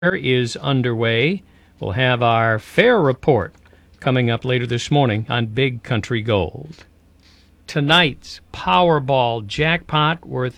is underway. We'll have our fair report coming up later this morning on Big Country Gold. Tonight's Powerball jackpot worth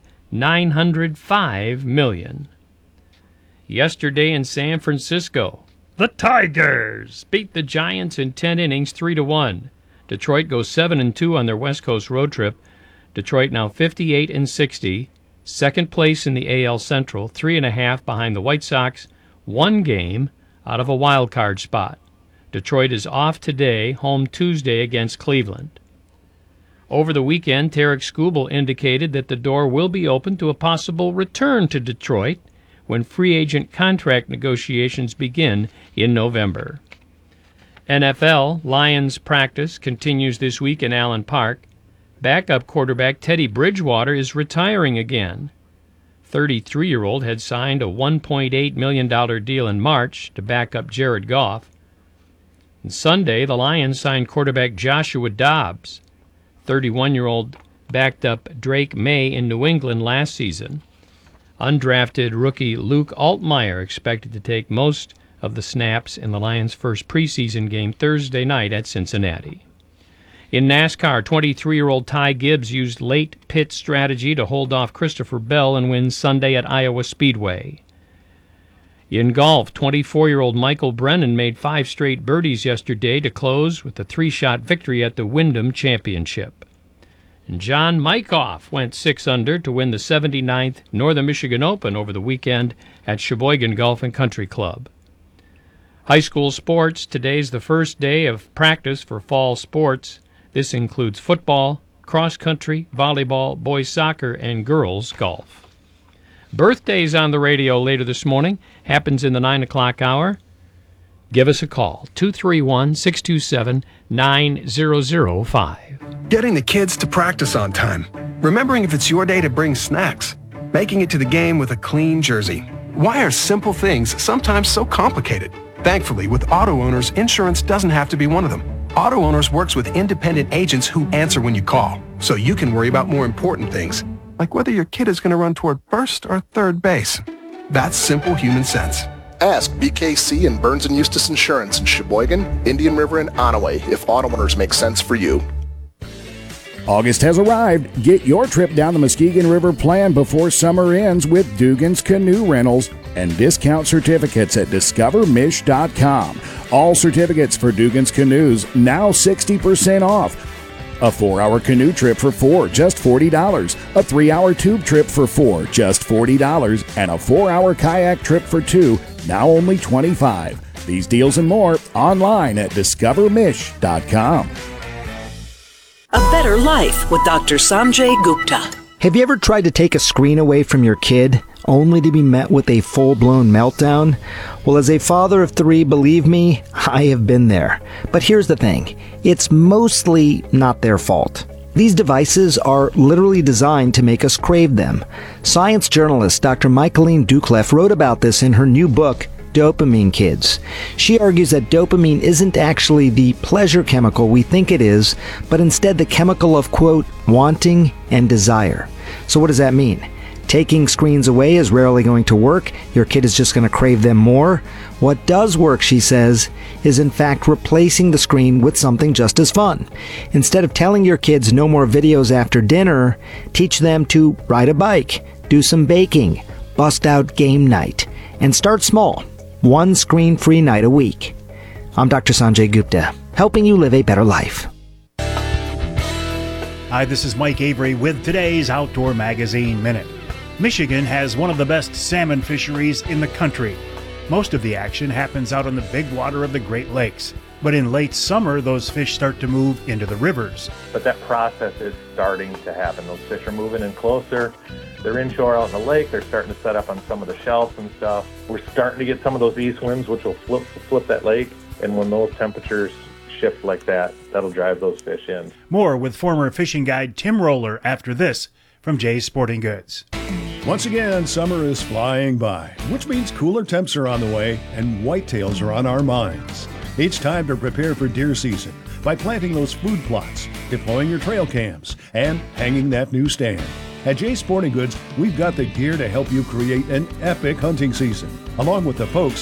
$905 million. Yesterday in San Francisco, the Tigers beat the Giants in 10 innings 3-1. Detroit goes 7-2 on their West Coast road trip. Detroit now 58-60, second place in the AL Central, 3.5 behind the White Sox, one game out of a wild card spot. Detroit is off today, home Tuesday against Cleveland. Over the weekend, Tarek Skubal indicated that the door will be open to a possible return to Detroit when free agent contract negotiations begin in November. NFL Lions practice continues this week in Allen Park. Backup quarterback Teddy Bridgewater is retiring again. 33-year-old had signed a $1.8 million deal in March to back up Jared Goff. And Sunday, the Lions signed quarterback Joshua Dobbs. 31-year-old backed up Drake May in New England last season. Undrafted rookie Luke Altmaier expected to take most of the snaps in the Lions' first preseason game Thursday night at Cincinnati. In NASCAR, 23-year-old Ty Gibbs used late pit strategy to hold off Christopher Bell and win Sunday at Iowa Speedway. In golf, 24-year-old Michael Brennan made 5 straight birdies yesterday to close with a 3-shot victory at the Wyndham Championship. And John Mykoff went 6 under to win the 79th Northern Michigan Open over the weekend at Sheboygan Golf and Country Club. High school sports, today's the first day of practice for fall sports. This includes football, cross-country, volleyball, boys soccer, and girls golf. Birthdays on the radio later this morning. Happens in the 9 o'clock hour. Give us a call, 231-627-9005. Getting the kids to practice on time. Remembering if it's your day to bring snacks. Making it to the game with a clean jersey. Why are simple things sometimes so complicated? Thankfully, with Auto Owners, insurance doesn't have to be one of them. Auto Owners works with independent agents who answer when you call, so you can worry about more important things, like whether your kid is going to run toward first or third base. That's simple human sense. Ask BKC and Burns & Eustace Insurance in Sheboygan, Indian River, and Onaway if Auto Owners make sense for you. August has arrived. Get your trip down the Muskegon River planned before summer ends with Dugan's Canoe Rentals and discount certificates at discovermish.com. All certificates for Dugan's Canoes now 60% off. A 4-hour canoe trip for 4, just $40. A 3-hour tube trip for 4, just $40. And a 4-hour kayak trip for 2, now only $25. These deals and more online at discovermish.com. A Better Life with Dr. Sanjay Gupta. Have you ever tried to take a screen away from your kid only to be met with a full-blown meltdown? Well, as a father of 3, believe me, I have been there. But here's the thing. It's mostly not their fault. These devices are literally designed to make us crave them. Science journalist Dr. Michaeline Doucleff wrote about this in her new book, Dopamine Kids. She argues that dopamine isn't actually the pleasure chemical we think it is, but instead the chemical of, quote, wanting and desire. So what does that mean? Taking screens away is rarely going to work. Your kid is just going to crave them more. What does work, she says, is in fact replacing the screen with something just as fun. Instead of telling your kids no more videos after dinner, teach them to ride a bike, do some baking, bust out game night, and start small. 1 screen-free night a week. I'm Dr. Sanjay Gupta, helping you live a better life. Hi, this is Mike Avery with today's Outdoor Magazine Minute. Michigan has one of the best salmon fisheries in the country. Most of the action happens out on the big water of the Great Lakes. But in late summer, those fish start to move into the rivers. But that process is starting to happen. Those fish are moving in closer. They're inshore out in the lake. They're starting to set up on some of the shelves and stuff. We're starting to get some of those east winds, which will flip that lake. And when those temperatures shift like that, that'll drive those fish in. More with former fishing guide Tim Roller after this from Jay's Sporting Goods. Once again, summer is flying by, which means cooler temps are on the way and whitetails are on our minds. It's time to prepare for deer season by planting those food plots, deploying your trail cams, and hanging that new stand. At Jay's Sporting Goods, we've got the gear to help you create an epic hunting season, along with the folks